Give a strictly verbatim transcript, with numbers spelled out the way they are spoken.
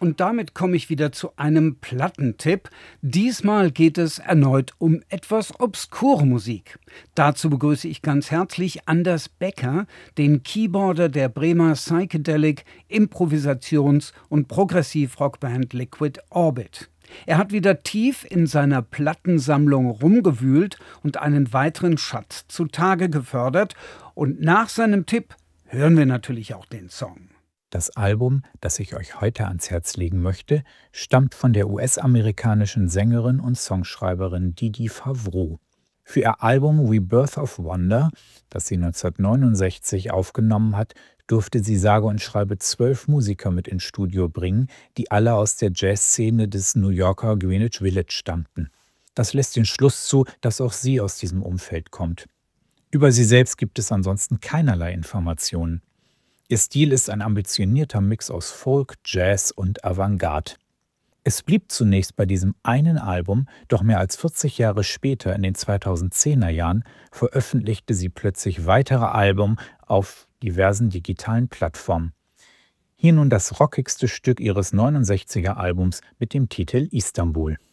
Und damit komme ich wieder zu einem Plattentipp. Diesmal geht es erneut um etwas obskure Musik. Dazu begrüße ich ganz herzlich Anders Becker, den Keyboarder der Bremer Psychedelic, Improvisations- und Progressiv-Rockband Liquid Orbit. Er hat wieder tief in seiner Plattensammlung rumgewühlt und einen weiteren Schatz zutage gefördert. Und nach seinem Tipp hören wir natürlich auch den Song. Das Album, das ich euch heute ans Herz legen möchte, stammt von der U S-amerikanischen Sängerin und Songschreiberin Didi Favreau. Für ihr Album Rebirth of Wonder, das sie neunzehnhundertneunundsechzig aufgenommen hat, durfte sie sage und schreibe zwölf Musiker mit ins Studio bringen, die alle aus der Jazzszene des New Yorker Greenwich Village stammten. Das lässt den Schluss zu, dass auch sie aus diesem Umfeld kommt. Über sie selbst gibt es ansonsten keinerlei Informationen. Ihr Stil ist ein ambitionierter Mix aus Folk, Jazz und Avantgarde. Es blieb zunächst bei diesem einen Album, doch mehr als vierzig Jahre später, in den zweitausendzehner Jahren, veröffentlichte sie plötzlich weitere Alben auf diversen digitalen Plattformen. Hier nun das rockigste Stück ihres neunundsechziger Albums mit dem Titel Istanbul.